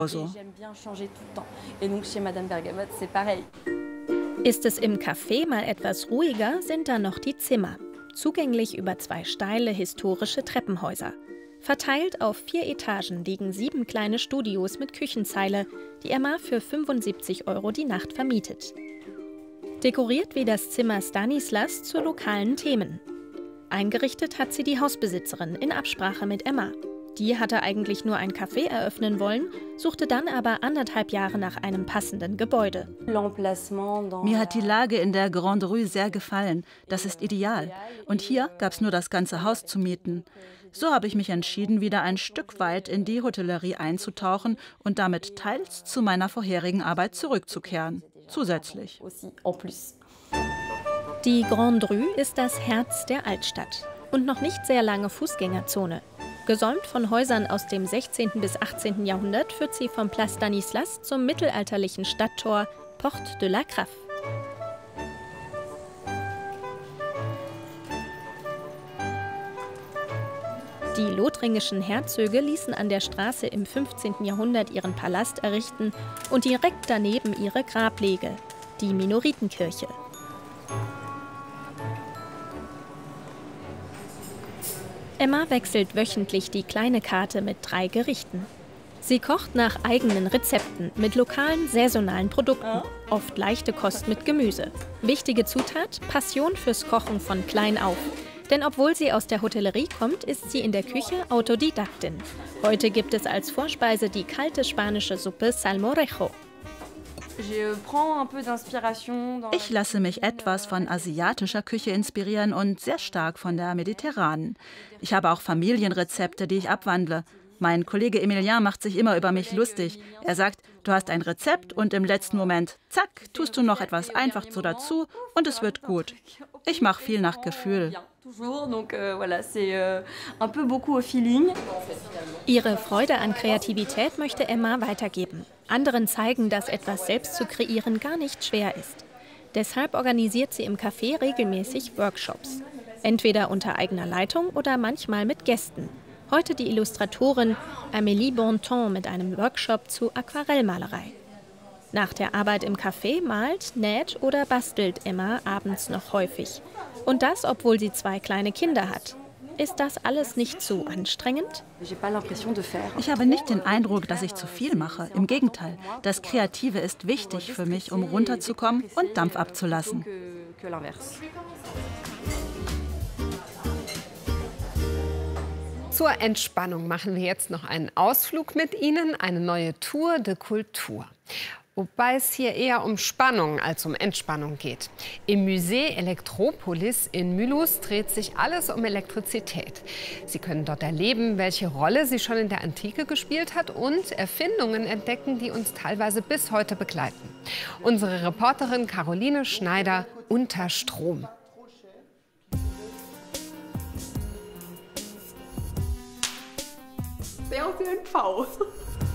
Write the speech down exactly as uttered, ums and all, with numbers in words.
So. Ist es im Café mal etwas ruhiger, sind da noch die Zimmer. Zugänglich über zwei steile historische Treppenhäuser. Verteilt auf vier Etagen liegen sieben kleine Studios mit Küchenzeile, die Emma für fünfundsiebzig Euro die Nacht vermietet. Dekoriert wie das Zimmer Stanislas zu lokalen Themen. Eingerichtet hat sie die Hausbesitzerin in Absprache mit Emma. Die hatte eigentlich nur ein Café eröffnen wollen, suchte dann aber anderthalb Jahre nach einem passenden Gebäude. Mir hat die Lage in der Grande Rue sehr gefallen. Das ist ideal. Und hier gab es nur das ganze Haus zu mieten. So habe ich mich entschieden, wieder ein Stück weit in die Hotellerie einzutauchen und damit teils zu meiner vorherigen Arbeit zurückzukehren. Zusätzlich. Die Grande Rue ist das Herz der Altstadt und noch nicht sehr lange Fußgängerzone. Gesäumt von Häusern aus dem sechzehnten bis achtzehnten Jahrhundert führt sie vom Place Stanislas zum mittelalterlichen Stadttor Porte de la Graffe. Die lothringischen Herzöge ließen an der Straße im fünfzehnten Jahrhundert ihren Palast errichten und direkt daneben ihre Grablege, die Minoritenkirche. Emma wechselt wöchentlich die kleine Karte mit drei Gerichten. Sie kocht nach eigenen Rezepten mit lokalen, saisonalen Produkten, oft leichte Kost mit Gemüse. Wichtige Zutat: Passion fürs Kochen von klein auf. Denn obwohl sie aus der Hotellerie kommt, ist sie in der Küche Autodidaktin. Heute gibt es als Vorspeise die kalte spanische Suppe Salmorejo. Ich lasse mich etwas von asiatischer Küche inspirieren und sehr stark von der mediterranen. Ich habe auch Familienrezepte, die ich abwandle. Mein Kollege Emilien macht sich immer über mich lustig. Er sagt, du hast ein Rezept und im letzten Moment, zack, tust du noch etwas einfach so dazu und es wird gut. Ich mache viel nach Gefühl. Ihre Freude an Kreativität möchte Emma weitergeben. Anderen zeigen, dass etwas selbst zu kreieren gar nicht schwer ist. Deshalb organisiert sie im Café regelmäßig Workshops. Entweder unter eigener Leitung oder manchmal mit Gästen. Heute die Illustratorin Amélie Bontemps mit einem Workshop zu Aquarellmalerei. Nach der Arbeit im Café malt, näht oder bastelt Emma abends noch häufig. Und das, obwohl sie zwei kleine Kinder hat. Ist das alles nicht zu anstrengend? Ich habe nicht den Eindruck, dass ich zu viel mache. Im Gegenteil, das Kreative ist wichtig für mich, um runterzukommen und Dampf abzulassen. Zur Entspannung machen wir jetzt noch einen Ausflug mit Ihnen, eine neue Tour de Kultur. Wobei es hier eher um Spannung als um Entspannung geht. Im Musée Electropolis in Mulhouse dreht sich alles um Elektrizität. Sie können dort erleben, welche Rolle sie schon in der Antike gespielt hat und Erfindungen entdecken, die uns teilweise bis heute begleiten. Unsere Reporterin Caroline Schneider unter Strom. Sehr auf jeden Fall.